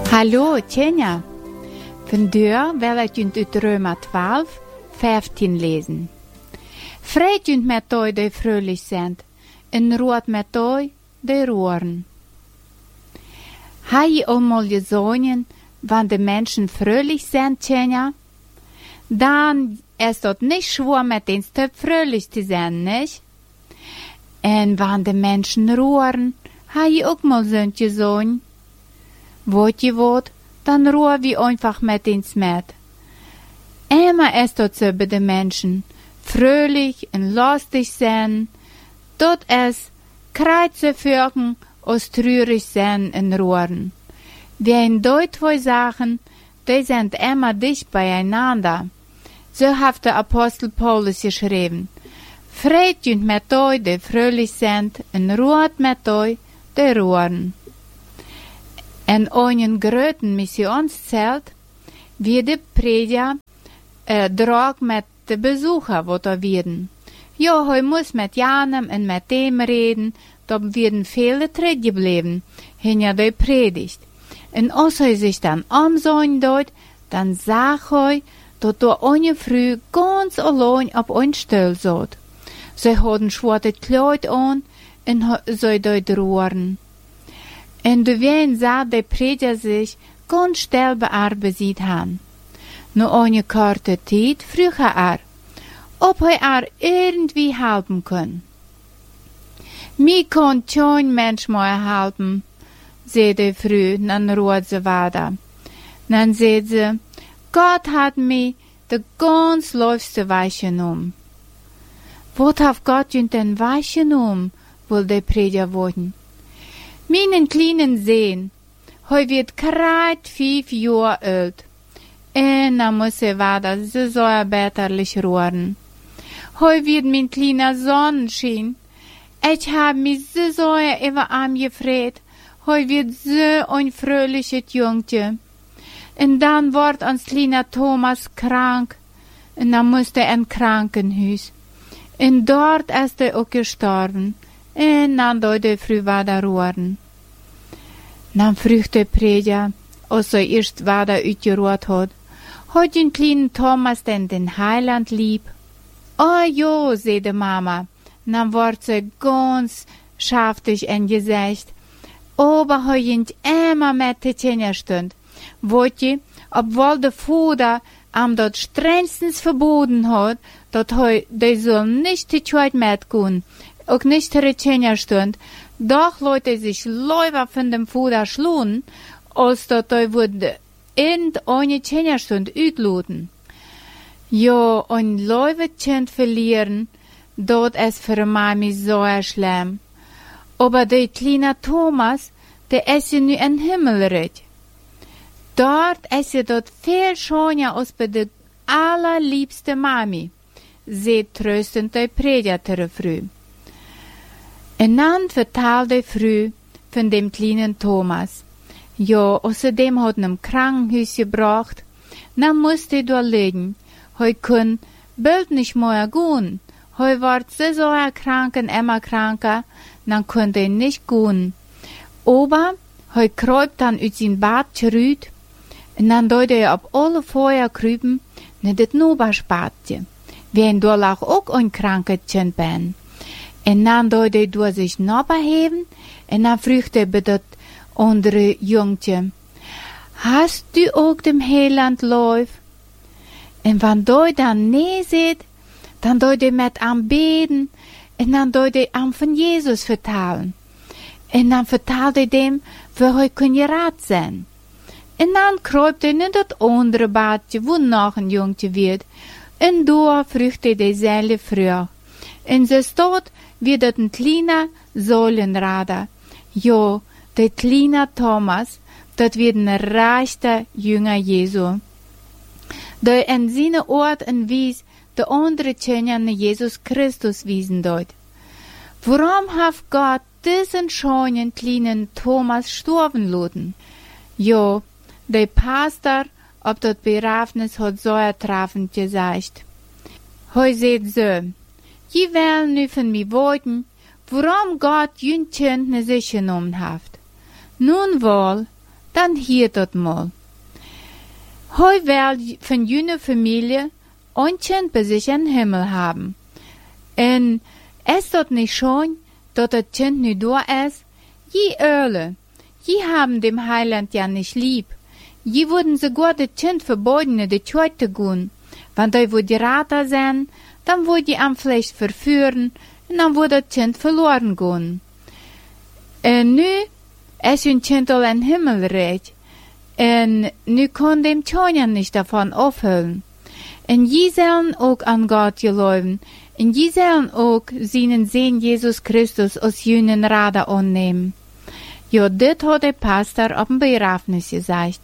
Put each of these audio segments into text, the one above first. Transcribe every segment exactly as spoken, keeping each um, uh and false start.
Hallo, Tjenja. Vandaag wil ik junt uit Römer twaalf, vijftien lezen. Vrede junt met toi die fröhlich sind, en roert met toi die roeren. Ha je eenmaal gezongen, wann de Menschen fröhlich sind, Tjenja? Dan is dat niet schwer met den stuk fröhlich te zijn, nicht? En wann de Menschen roeren, ha je ook mal zo'n gezongen? Wollt je wat, dann roer wie einfach mit ins mit. Immer ist dort so bei den Menschen, fröhlich und lustig sein, dort es Kreuze führen, aus traurig sein und roeren. Wie in dort zwei Sachen, die sind immer dicht beieinander. So hat der Apostel Paulus geschrieben. Fried junt mit euch, die fröhlich sind, und roert mit euch, die roeren. En einen großen Missionszelt wird die Prediger äh, drag mit den Besuchern, wo da werden. Ja, hij muss mit Janem und mit dem reden, da werden viele drin geblieben, hinter der Predigt. Und als hij sich dann umsehen dort, dann sag hij, dat er eine Früh ganz allein auf ein Stuhl saß. Sie hatten schwarze Kleid an und sie dort roeren. En de wien sah der Prediger sich ganz still bearbeitet haben. Nur eine kurze Zeit frug er, ob er er irgendwie helfen kann. Mir kann kein Mensch mehr helfen, sagte die Frau, dann ruht sie weiter. Dann sagte sie, Gott hat mir de ganz läufste Weiche genommen. Was hat Gott denn Weiche genommen, will der Prediger worden. Meinen kleinen Sehen, heu wird grad fünf Jahre alt. En dann muss er weiter, so soll er bitterlich rohren. Heu wird mein kleiner Sonnenschein. Ich hab mich so sehr über arm gefreut. Heu wird so ein fröhliches Jungchen. Und dann wird uns kleiner Thomas krank. Und dann musste er in Krankenhaus. Und dort ist er auch gestorben. En dan dood de vrouw weiter roeren. Dan vroeg de Prediger, als er eerst weiter uitgeroerd had, had den kleinen Thomas denn den Heiland lieb? Oh jo, zei de Mama. Dan wordt ze ganz schaftig en gezegd, aber hij jint immer met de Tjenja stund. Weet je, obwohl de Vater am dat strengstens verboten had, dat hij de soll nicht die Zeit mitgehen, auch nicht der Tjenja stund, doch Leute sich lieber von dem Vater schlugen, als dat hij würde in eine Tjenja stund uitloten. Ja, ein Leutchen verlieren, dort ist für Mami so schlimm. Aber der kleine Thomas, der ist ja nu in Himmelreich. Dort ist ja dort viel schöner als bei der allerliebste Mami, seht tröstend der Prediger früh. Und dann vertelt die Früh von dem kleinen Thomas. Ja, außerdem hat ihn im Krankenhaus gebracht. Dann musste er da liegen. Heu kann bald nicht mehr gehen. Heu wird so so krank und immer kranker. Dann konnte er nicht gehen. Aber heu kräubt dann aus sein Bad zurück. Und dann deut er auf alle Feuer krüben, nicht das Noberspadje. Wenn du auch ein Krankheitchen bin. En dan deed hij door zich naberheben en dan vroeg hij bij dat andere jongetje, hast du ook dem Heiland Lauf? En wanneer hij dan nee zegt, dan deed hij met am beden en dan deed hij am van Jesus vertalen. En dan vertelt hij dem, waar hij kon geraad zijn. En dan kruipt hij in dat andere badje, wo nog een jongetje werd, en door vroeg hij dezelfde vraag. En ze staat wie dat ein kleiner Säulenrader. Jo, der kleine Thomas, dat wird ein reichter Jünger Jesu. Der in seine Ort und Wies der andere Tjenja Jesus Christus wiesen dort. Warum hat Gott diesen schönen kleinen Thomas sterben lassen? Jo, der Pastor ob das Begrafnis hat so ertreffend gesagt. Heu seht so, je will nu von mir wollten, warum Gott jüngchen ne sich genommen hat. Nun wohl, dann hier dort mal. Heu will von jüne Familie ein Kind bei sich in den Himmel haben. Und es dort nicht schon, dort das Kind nicht da ist, je Earle, je haben dem Heiland ja nicht lieb. Je würden sogar das Kind verboten, die Tür zu gehen. Wenn die wo die Rater sind, dann wo die am Fleisch verführen, und dann wo das Kind verloren gehen. Und nu ist ein Kind al in Himmelreich. Und nu kann dem Tjonja nicht davon aufhören. Und je sollen auch an Gott geloben. Und je sollen auch seinen Sehn Jesus Christus aus jünen Rade annehmen. Ja, das hat der Pastor auf dem Begrafnis gesagt.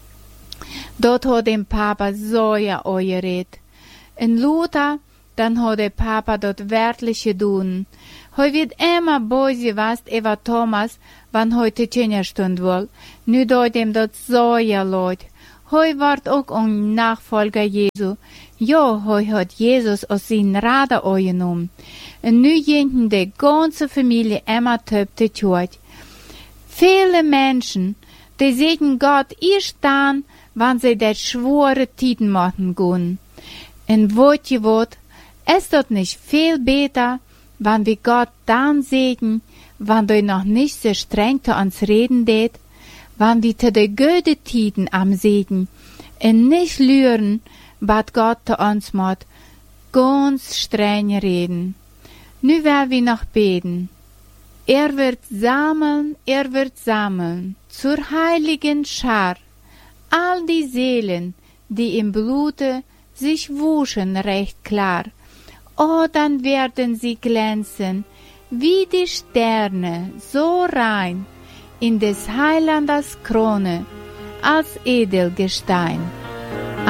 Dort hat dem Papa so ja angeredet. Und Luther, dann hat der Papa dort wörtlich getan. Heu wird immer böse was über Thomas, wann heute Tjenerstund wohl. Nu dort dem dort so ja leid. Heu wird auch ein Nachfolger Jesu. Ja, heu hat Jesus aus seinen Rade angenommen. Und nu jenten die ganze Familie immer töpte tut. Viele Menschen, die sehen Gott erst dann, wann sie das schwere Tiden machen gehen. Und wollt ihr wat, ist dort nicht viel besser, wann wir Gott dann sehen, wann du noch nicht so streng zu uns reden det, wann wir zu de gute Tiden am Segen, und nicht lüren, was Gott zu uns macht, ganz streng reden. Nu werden wir noch beten. Er wird sammeln, er wird sammeln, zur heiligen Schar, all die Seelen, die im Blute sich wuschen recht klar. Oh, dann werden sie glänzen, wie die Sterne, so rein, in des Heilandes Krone, als Edelgestein.